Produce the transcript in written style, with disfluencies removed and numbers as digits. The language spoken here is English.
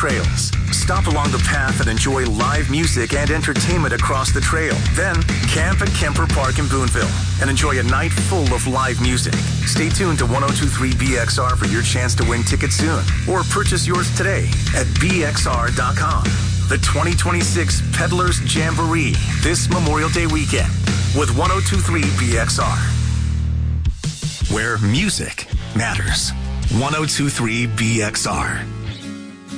trails. Stop along the path and enjoy live music and entertainment across the trail. Then, camp at Kemper Park in Boonville and enjoy a night full of live music. Stay tuned to 1023 BXR for your chance to win tickets soon, or purchase yours today at bxr.com. The 2026 Peddlers Jamboree this Memorial Day weekend with 1023 BXR, where music matters. 1023 BXR.